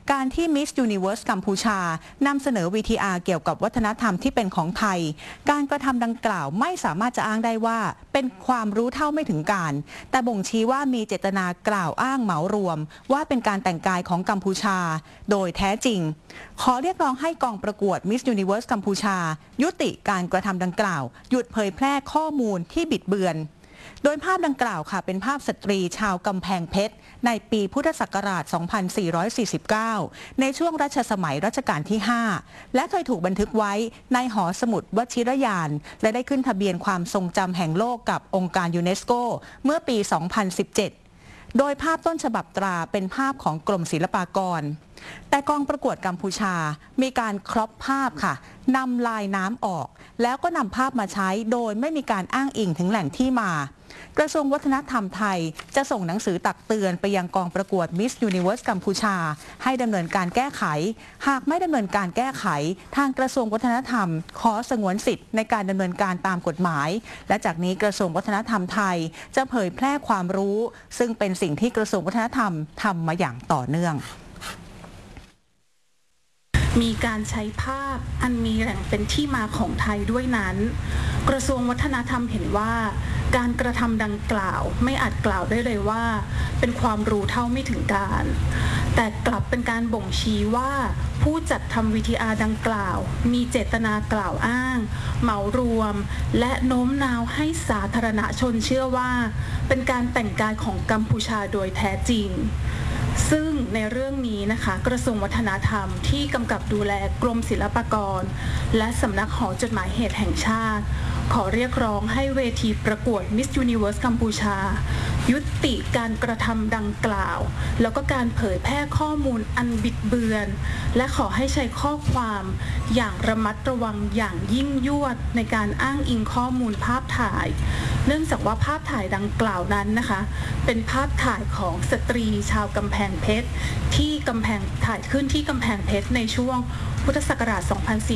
การที่ Miss Universe กัมพูชานำเสนอ VTR เกี่ยวกับวัฒนธรรมที่เป็นของไทยการกระทำดังกล่าวไม่สามารถจะอ้างได้ว่าเป็นความรู้เท่าไม่ถึงการแต่บ่งชี้ว่ามีเจตนากล่าวอ้างเหมารวมว่าเป็นการแต่งกายของกัมพูชาโดยแท้จริงขอเรียกร้องให้กองประกวด Miss Universe กัมพูชายุติการกระทำดังกล่าวหยุดเผยแพร่ข้อมูลที่บิดเบือนโดยภาพดังกล่าวค่ะเป็นภาพสตรีชาวกำแพงเพชรในปีพุทธศักราช 2449 ในช่วงรัชสมัยรัชกาลที่ 5 และเคยถูกบันทึกไว้ในหอสมุดวชิรยาน และได้ขึ้นทะเบียนความทรงจำแห่งโลกกับองค์การยูเนสโกเมื่อปี 2017 โดยภาพต้นฉบับตราเป็นภาพของกรมศิลปากรแต่กองประกวดกัมพูชามีการครอปภาพค่ะนำลายน้ำออกแล้วก็นำภาพมาใช้โดยไม่มีการอ้างอิงถึงแหล่งที่มากระทรวงวัฒนธรรมไทยจะส่งหนังสือตักเตือนไปยังกองประกวด Miss Universe กัมพูชาให้ดำเนินการแก้ไขหากไม่ดำเนินการแก้ไขทางกระทรวงวัฒนธรรมขอสงวนสิทธิ์ในการดำเนินการตามกฎหมายและจากนี้กระทรวงวัฒนธรรมไทยจะเผยแพร่ความรู้ซึ่งเป็นสิ่งที่กระทรวงวัฒนธรรมทำมาอย่างต่อเนื่องมีการใช้ภาพอันมีแหล่งเป็นที่มาของไทยด้วยนั้นกระทรวงวัฒนธรรมเห็นว่าการกระทำดังกล่าวไม่อาจกล่าวได้เลยว่าเป็นความรู้เท่าไม่ถึงการแต่กลับเป็นการบ่งชี้ว่าผู้จัดทำ VTR ดังกล่าวมีเจตนากล่าวอ้างเหมารวมและโน้มน้าวให้สาธารณชนเชื่อว่าเป็นการแต่งกายของกัมพูชาโดยแท้จริงซึ่งในเรื่องนี้นะคะกระทรวงวัฒนธรรมที่กำกับดูแลกรมศิลปากรและสำนักหอจดหมายเหตุแห่งชาติขอเรียกร้องให้เวทีประกวด Miss Universe กัมพูชายุติการกระทำดังกล่าวแล้วก็การเผยแพร่ข้อมูลอันบิดเบือนและขอให้ใช้ข้อความอย่างระมัดระวังอย่างยิ่งยวดในการอ้างอิงข้อมูลภาพถ่ายเนื่องจากว่าภาพถ่ายดังกล่าวนั้นนะคะเป็นภาพถ่ายของสตรีชาวกำแพงเพชรที่ถ่ายขึ้นที่กำแพงเพชรในช่วงพุทธศักราช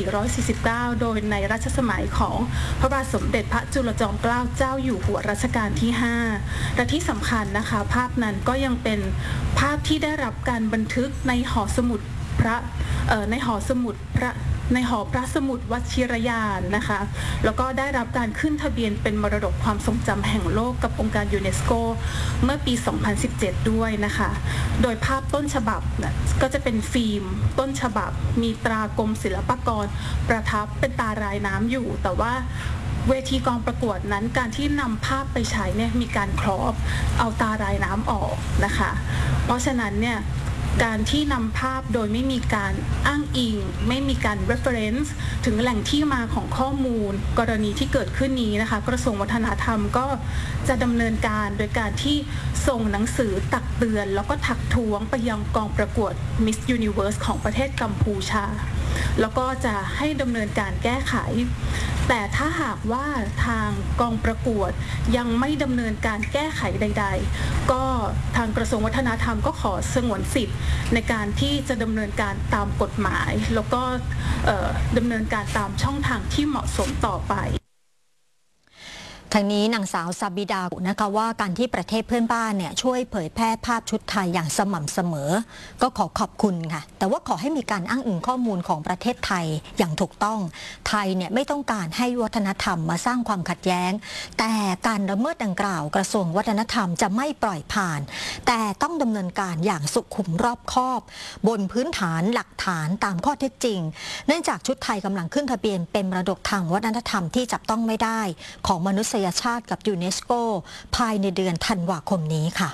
2449 โดยในรัชสมัยของพระบาทสมเด็จพระจุลจอมเกล้าเจ้าอยู่หัวรัชกาลที่ 5 และที่สำคัญนะคะภาพนั้นก็ยังเป็นภาพที่ได้รับการบันทึกในหอสมุดพระในหอพระสมุดวชิรยานนะคะแล้วก็ได้รับการขึ้นทะเบียนเป็นมรดกความทรงจำแห่งโลกกับองค์การยูเนสโกเมื่อปี 2017 ด้วยนะคะโดยภาพต้นฉบับก็จะเป็นฟิล์มต้นฉบับมีตรากรมศิลปากรประทับเป็นตารายน้ำอยู่แต่ว่าเวทีกองประกวดนั้นการที่นำภาพไปใช้เนี่ยมีการครอบเอาตารายน้ำออกนะคะเพราะฉะนั้นเนี่ยการที่นำภาพโดยไม่มีการอ้างอิงไม่มีการ reference ถึงแหล่งที่มาของข้อมูลกรณีที่เกิดขึ้นนี้นะคะกระทรวงวัฒนธรรมก็จะดำเนินการโดยการที่ส่งหนังสือตักเตือนแล้วก็ทักท้วงไปยังกองประกวด Miss Universe ของประเทศกัมพูชาแล้วก็จะให้ดำเนินการแก้ไขแต่ถ้าหากว่าทางกองประกวดยังไม่ดำเนินการแก้ไขใดๆก็ทางกระทรวงวัฒนธรรมก็ขอสงวนสิทธิ์ในการที่จะดำเนินการตามกฎหมายแล้วก็ดำเนินการตามช่องทางที่เหมาะสมต่อไปทางนี้นางสาวซาบิดานะคะว่าการที่ประเทศเพื่อนบ้านเนี่ยช่วยเผยแพร่ภาพชุดไทยอย่างสม่ำเสมอก็ขอขอบคุณค่ะแต่ว่าขอให้มีการอ้างอิงข้อมูลของประเทศไทยอย่างถูกต้องไทยเนี่ยไม่ต้องการให้วัฒนธรรมมาสร้างความขัดแย้งแต่การละเมิดดังกล่าวกระทรวงวัฒนธรรมจะไม่ปล่อยผ่านแต่ต้องดำเนินการอย่างสุขุมรอบคอบบนพื้นฐานหลักฐานตามข้อเท็จจริงเนื่องจากชุดไทยกำลังขึ้นทะเบียนเป็นมรดกทางวัฒนธรรมที่จับต้องไม่ได้ของมนุษยชาติกับยูเนสโกภายในเดือนธันวาคมนี้ค่ะ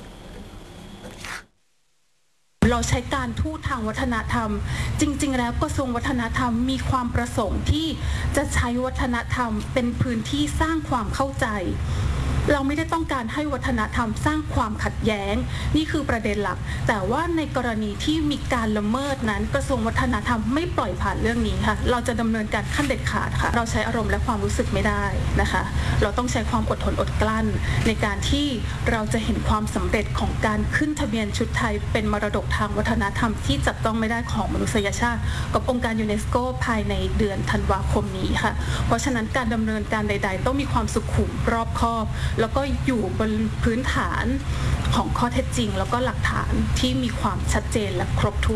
เราใช้การทูตทางวัฒนธรรมจริงๆแล้วกระทรวงวัฒนธรรมมีความประสงค์ที่จะใช้วัฒนธรรมเป็นพื้นที่สร้างความเข้าใจเราไม่ได้ต้องการให้วัฒนธรรมสร้างความขัดแย้งนี่คือประเด็นหลักแต่ว่าในกรณีที่มีการละเมิดนั้นกระทรวงวัฒนธรรมไม่ปล่อยผ่านเรื่องนี้ค่ะเราจะดำเนินการขั้นเด็ดขาดค่ะเราใช้อารมณ์และความรู้สึกไม่ได้นะคะเราต้องใช้ความอดทนอดกลั้นในการที่เราจะเห็นความสำเร็จของการขึ้นทะเบียนชุดไทยเป็นมรดกทางวัฒนธรรมที่จับต้องไม่ได้ของมนุษยชาติกับองค์การยูเนสโกภายในเดือนธันวาคมนี้ค่ะเพราะฉะนั้นการดำเนินการใดๆต้องมีความสุขุมรอบคอบแล้วก็อยู่บนพื้นฐานของข้อเท็จจริงแล้วก็หลักฐานที่มีความชัดเจนและครบถ้วน